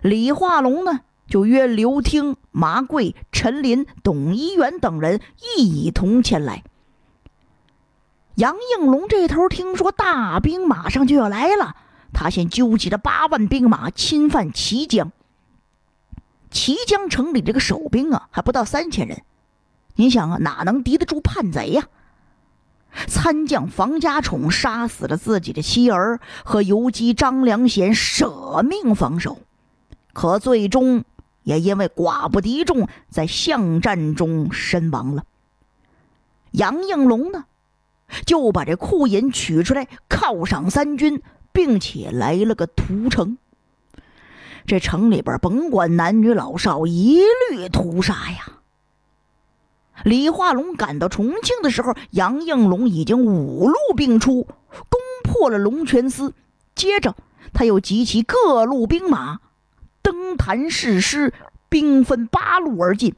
李化龙呢，就约刘听、马贵、陈林、董一元等人一同前来。杨应龙这头听说大兵马上就要来了，他先纠集了8万兵马侵犯綦江。綦江城里这个守兵啊，还不到3000人，您想啊，哪能敌得住叛贼呀？参将房家宠杀死了自己的妻儿，和游击张良贤舍命防守，可最终也因为寡不敌众，在巷战中身亡了。杨应龙呢，就把这库银取出来犒赏3军，并且来了个屠城。这城里边甭管男女老少，一律屠杀呀。李化龙赶到重庆的时候，杨应龙已经5路兵出，攻破了龙泉寺。接着他又集齐各路兵马，登坛誓师，兵分8路而进。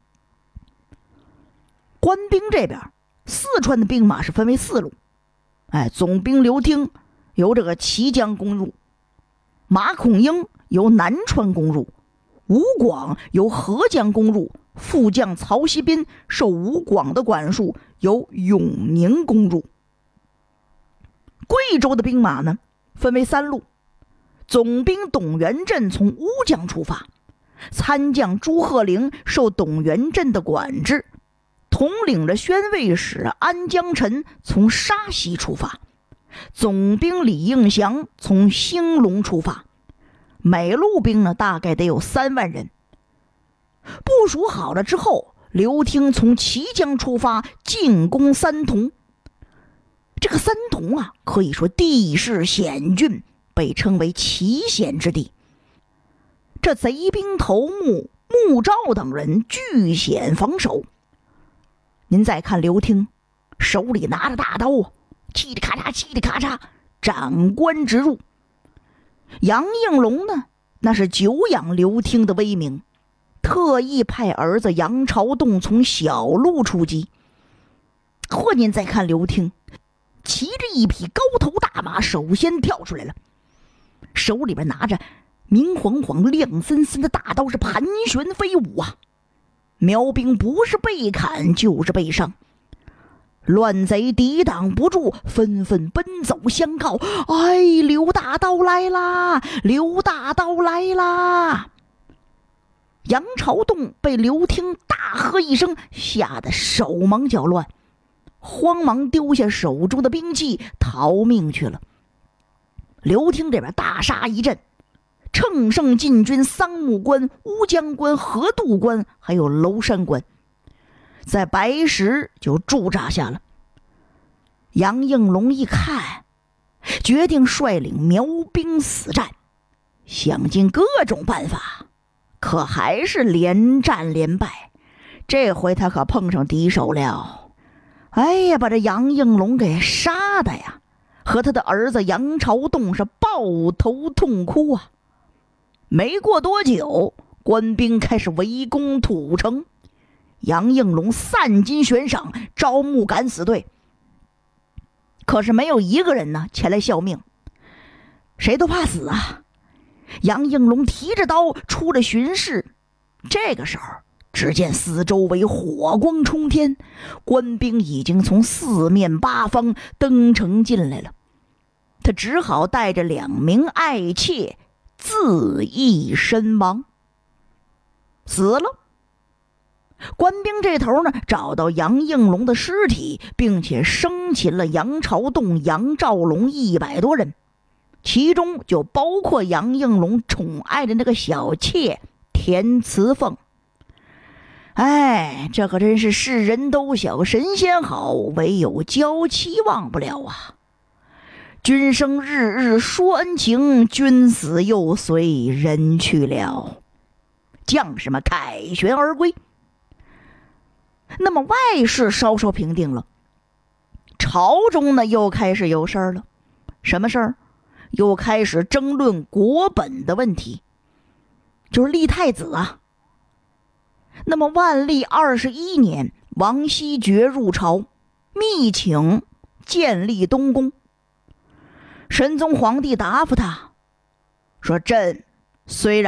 官兵这边，四川的兵马是分为4路，总兵刘听由这个綦江攻入，马孔英由南川攻入，吴广由合江攻入，副将曹锡斌受吴广的管束，由永宁攻入。贵州的兵马呢，分为3路，总兵董元振从乌江出发，参将朱鹤龄受董元振的管制，统领着宣慰使安江臣从沙溪出发，总兵李应祥从兴隆出发。每路兵呢，大概得有3万人。部署好了之后，刘听从綦江出发，进攻三同。这个三同啊，可以说地势险峻，被称为奇险之地。这贼兵头目穆昭等人据险防守。您再看刘听，手里拿着大刀，嘁哩咔嚓嘁哩咔嚓，斩关直入。杨应龙呢，那是久仰刘听的威名，特意派儿子杨朝栋从小路出击。或您再看刘听，骑着一匹高头大马，首先跳出来了，手里边拿着明晃晃亮森森的大刀，是盘旋飞舞啊！苗兵不是被砍就是被伤，乱贼抵挡不住，纷纷奔走相告：“哎，刘大刀来啦！刘大刀来啦！”杨朝栋被刘听大喝一声，吓得手忙脚乱，慌忙丢下手中的兵器逃命去了。刘听这边大杀一阵，乘胜进军桑木关、乌江关、河渡关，还有娄山关，在白石就驻扎下了。杨应龙一看，决定率领苗兵死战，想尽各种办法，可还是连战连败。这回他可碰上敌手了。哎呀，把这杨应龙给杀的呀，和他的儿子杨朝栋是抱头痛哭啊。没过多久，官兵开始围攻土城，杨应龙散金悬赏，招募敢死队。可是没有一个人呢前来效命，谁都怕死啊。杨应龙提着刀出了巡视，这个时候只见四周围火光冲天，官兵已经从4面8方登城进来了。他只好带着2名爱妾自缢身亡，死了。官兵这头呢，找到杨应龙的尸体，并且生擒了杨朝栋、杨兆龙100多人，其中就包括杨应龙宠爱的那个小妾田慈凤。哎，这可真是世人都晓神仙好，唯有娇妻忘不了啊！君生日日说恩情，君死又随人去了。将士们凯旋而归。那么外事稍稍平定了，朝中呢又开始有事儿了。什么事儿？又开始争论国本的问题，就是立太子啊。那么万历21年，王希爵入朝，密请建立东宫。神宗皇帝答复他说：“朕虽然